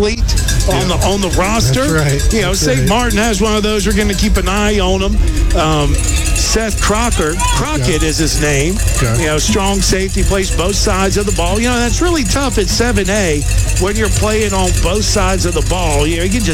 athlete on the roster. That's right. St. Martin has one of those. We're going to keep an eye on him. Seth Crockett is his name. Okay. Strong safety, plays both sides of the ball. That's really tough at 7A when you're playing on both sides of the ball. We could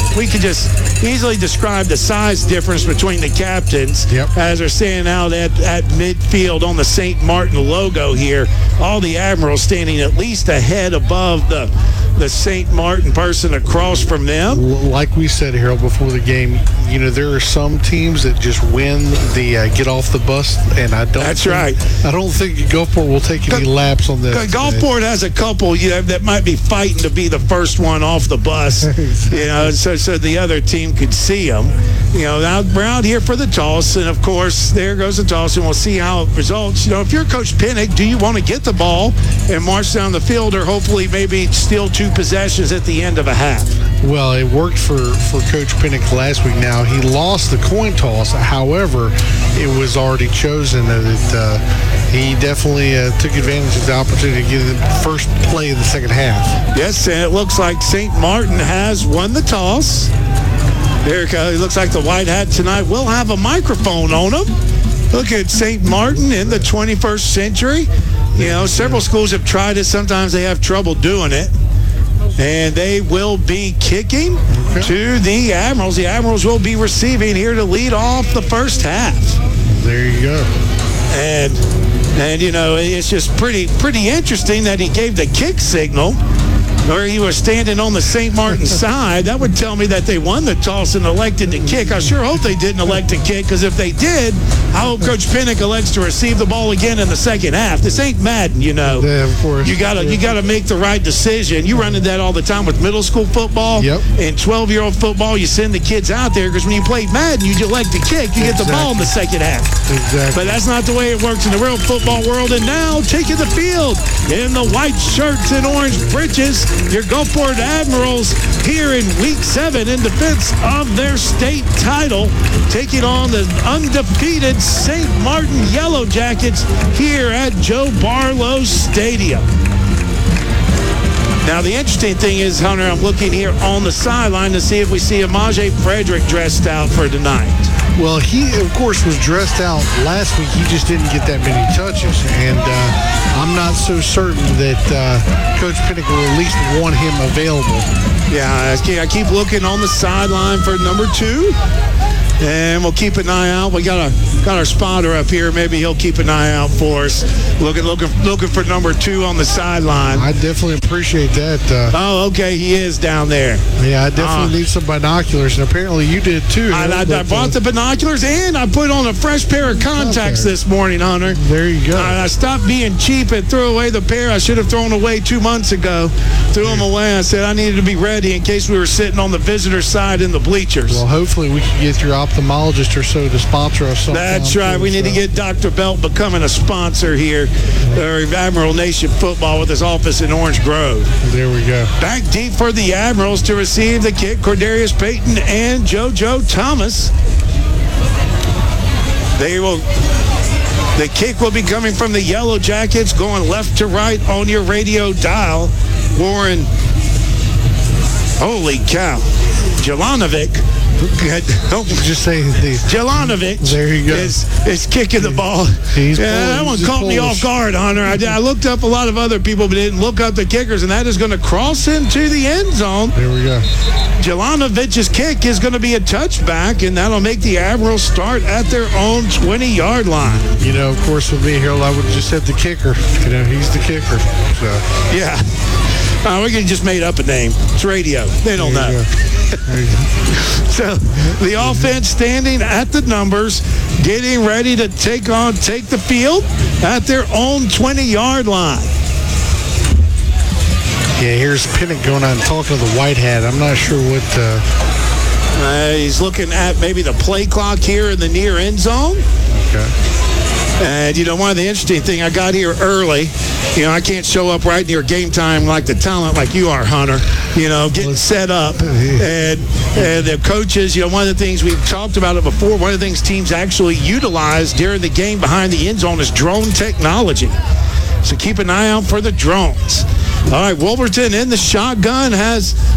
just easily describe the size difference between the captains as they're standing out at midfield on the St. Martin logo here. All the Admirals standing at least a head above the St. Martin person across from them. Like we said, Harold, before the game, there are some teams that just win the get off the bus, and I don't think Gulfport will take any laps on this. Gulfport has a couple that might be fighting to be the first one off the bus, so the other team could see them. Now we're out here for the toss, and of course there goes the toss, and we'll see how it results. If you're Coach Pinnock, do you want to get the ball and march down the field, or hopefully maybe steal 2 possessions at the end of a half? Well, it worked for Coach Pinnock last week. Now, he lost the coin toss. However, it was already chosen that he definitely took advantage of the opportunity to get the first play of the second half. Yes, and it looks like St. Martin has won the toss. There it goes. It looks like the White Hat tonight will have a microphone on them. Look at St. Martin in the 21st century. Several schools have tried it. Sometimes they have trouble doing it. And they will be kicking to the Admirals. The Admirals will be receiving here to lead off the first half. There you go. And it's just pretty interesting that he gave the kick signal, or he was standing on the St. Martin side. That would tell me that they won the toss and elected to kick. I sure hope they didn't elect to kick, because if they did, I hope Coach Pinnock elects to receive the ball again in the second half. This ain't Madden, Yeah, of course. You gotta make the right decision. You run into that all the time with middle school football and 12-year-old football. You send the kids out there because when you play Madden, you elect to kick. You get the ball in the second half. Exactly. But that's not the way it works in the real football world. And now taking the field in the white shirts and orange breeches, your Gulfport Admirals here in Week 7 in defense of their state title, taking on the undefeated St. Martin Yellow Jackets here at Joe Barlow Stadium. Now, the interesting thing is, Hunter, I'm looking here on the sideline to see if we see Amaje Frederick dressed out for tonight. Well, he, of course, was dressed out last week. He just didn't get that many touches. And I'm not so certain that Coach Pinnock will at least want him available. Yeah, I keep looking on the sideline for number 2. And we'll keep an eye out. We got our spotter up here. Maybe he'll keep an eye out for us. Looking for number 2 on the sideline. I definitely appreciate that. Oh, okay. He is down there. Yeah, I definitely need some binoculars, and apparently you did too. I bought the binoculars, and I put on a fresh pair of contacts this morning, Hunter. There you go. I stopped being cheap and threw away the pair I should have thrown away 2 months ago. Threw them away. I said I needed to be ready in case we were sitting on the visitor side in the bleachers. Well, hopefully we can get your ophthalmologist or so to sponsor us sometime. That's right. We need to get Dr. Belt becoming a sponsor here of Admiral Nation football with his office in Orange Grove. There we go. Back deep for the Admirals to receive the kick, Cordarius Payton and JoJo Thomas. The kick will be coming from the Yellow Jackets, going left to right on your radio dial. Warren, holy cow, Jelanovic. Just say Jelanovic. There you go. Is kicking the ball. That one caught me off guard, Hunter. I looked up a lot of other people, but didn't look up the kickers, and that is going to cross into the end zone. There we go. Jelanovic's kick is going to be a touchback, and that'll make the Admirals start at their own 20-yard line. Of course, with me here, I would have just said the kicker. He's the kicker. So. Yeah. We could have just made up a name. It's radio. They don't know. So the offense standing at the numbers, getting ready to take the field at their own 20-yard line. Yeah, here's Pinnock going out and talking to the White Hat. I'm not sure what... he's looking at maybe the play clock here in the near end zone. Okay. And, one of the interesting things, I got here early. I can't show up right near game time like the talent like you are, Hunter. Getting set up. And the coaches, one of the things we've talked about it before, one of the things teams actually utilize during the game behind the end zone is drone technology. So keep an eye out for the drones. All right, Wolverton in the shotgun has